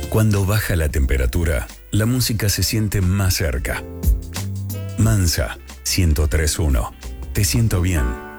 Cuando baja la temperatura, la música se siente más cerca. Mansa 103.1. Te siento bien.